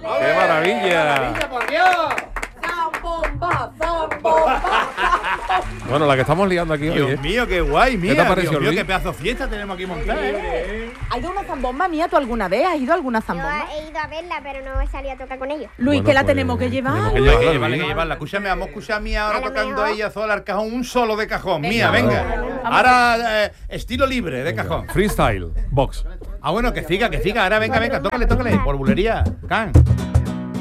¡Qué maravilla! ¡Por Dios! ¡Zambomba! ¡Zambomba! Bueno, la que estamos liando aquí hoy, Dios mío, qué guay, mira. te pareció, Dios mío, Luis? qué pedazo de fiesta tenemos aquí montada, ¿Ha ido una zambomba mía tú alguna vez? ¿Has ido a alguna Yo zambomba? he ido a verla, pero no he salido a tocar con ellos. Luis, Bueno, que la pues, tenemos que llevar. tenemos que Hay llevarla, que llevarla, hay Luis. que llevarla. Escúchame, vamos a escuchar a mí ahora A lo tocando mejor. ella sola al cajón, un solo de cajón. Mía, Venga. venga. Ahora, estilo libre de cajón. Freestyle, box. Ah, bueno, que siga. Ahora, venga, tócale. Por bulería. Can.